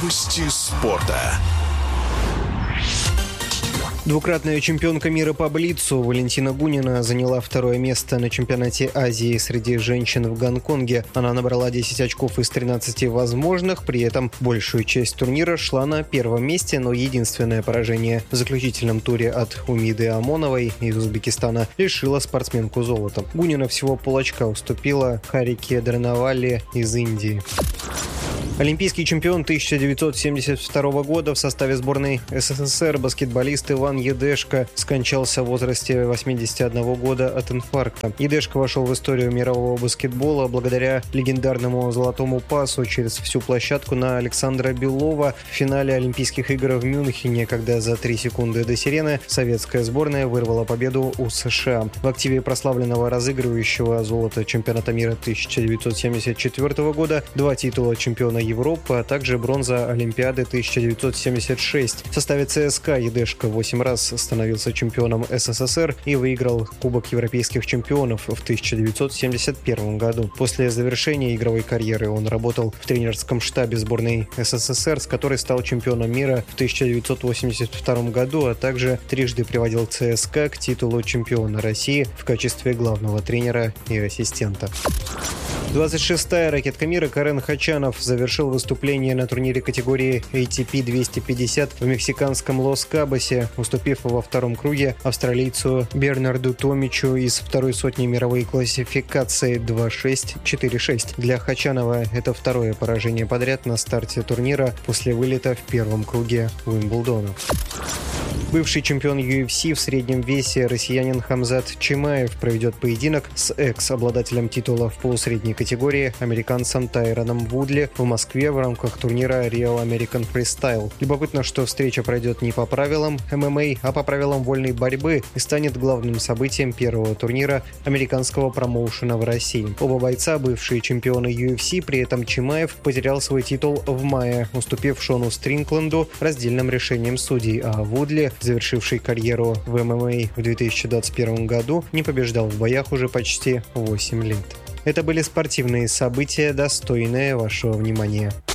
Новости спорта. Двукратная чемпионка мира по блицу Валентина Гунина заняла второе место на чемпионате Азии среди женщин в Гонконге. Она набрала 10 очков из 13 возможных, при этом большую часть турнира шла на первом месте, но единственное поражение в заключительном туре от Умиды Амоновой из Узбекистана лишило спортсменку золота. Гунина всего полочка уступила Харике Дранавали из Индии. Олимпийский чемпион 1972 года в составе сборной СССР баскетболист Иван Едешко скончался в возрасте 81 года от инфаркта. Едешко вошел в историю мирового баскетбола благодаря легендарному золотому пасу через всю площадку на Александра Белова в финале Олимпийских игр в Мюнхене, когда за 3 секунды до сирены советская сборная вырвала победу у США. В активе прославленного разыгрывающего золото чемпионата мира 1974 года 2 титула чемпиона Европы, а также бронза Олимпиады 1976. В составе ЦСКА Едешко 8 раз становился чемпионом СССР и выиграл Кубок европейских чемпионов в 1971 году. После завершения игровой карьеры он работал в тренерском штабе сборной СССР, с которой стал чемпионом мира в 1982 году, а также трижды приводил ЦСКА к титулу чемпиона России в качестве главного тренера и ассистента. 26-я ракетка мира Карен Хачанов завершил выступление на турнире категории ATP 250 в мексиканском Лос-Кабосе, уступив во втором круге австралийцу Бернарду Томичу из второй сотни мировой классификации 2-6-4-6. Для Хачанова это второе поражение подряд на старте турнира после вылета в первом круге Уимблдона. Бывший чемпион UFC в среднем весе россиянин Хамзат Чимаев проведет поединок с экс-обладателем титула в полусредней категории американцем Тайроном Вудли в Москве в рамках турнира Real American Freestyle. Любопытно, что встреча пройдет не по правилам ММА, а по правилам вольной борьбы и станет главным событием первого турнира американского промоушена в России. Оба бойца – бывшие чемпионы UFC, при этом Чимаев потерял свой титул в мае, уступив Шону Стрикленду раздельным решением судей, а Вудли, завершивший карьеру в ММА в 2021 году, не побеждал в боях уже почти 8 лет. Это были спортивные события, достойные вашего внимания.